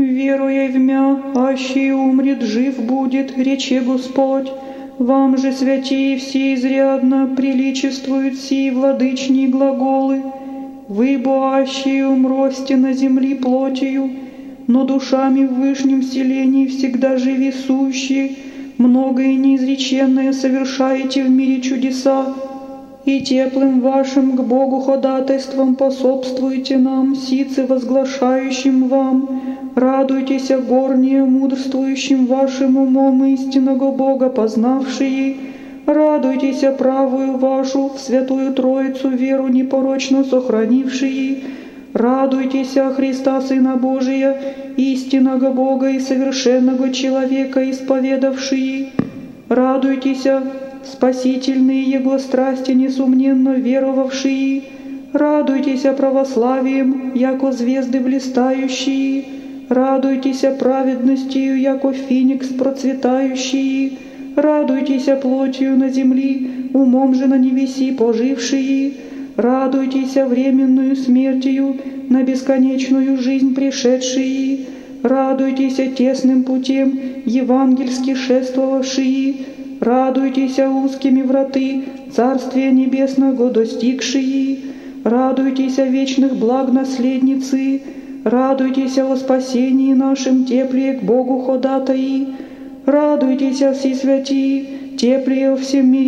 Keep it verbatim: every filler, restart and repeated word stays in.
Веруя в мя, аще умрет, жив будет, рече Господь. Вам же, святии, все изрядно приличествуют сии владычни глаголы. Вы, боащие, умросте на земли плотью, но душами в вышнем селении всегда живи сущие, многое неизреченное совершаете в мире чудеса, и теплым вашим к Богу ходатайством пособствуйте нам, сицы возглашающим вам. Радуйтесь, горние, мудрствующим вашим умом истинного Бога познавшие. Радуйтесь, правую вашу в Святую Троицу веру непорочно сохранившие. Радуйтесь, Христа Сына Божия, истинного Бога и совершенного человека исповедавшие. Радуйтесь, спасительные Его страсти несомненно веровавшие. Радуйтесь православием, яко звезды блистающие. Радуйтесь праведностью, яко феникс процветающий. Радуйтесь плотью на земли, умом же на небеси пожившие. Радуйтесь временную смертью, на бесконечную жизнь пришедшие. Радуйтесь тесным путем, евангельски шествовавшие. Радуйтесь узкими враты, Царствия Небесного достигшие. Радуйтесь вечных благ наследницы. Радуйтесь о спасении нашем, теплее к Богу ходатаи. Радуйтесь, все святии, теплее всем мире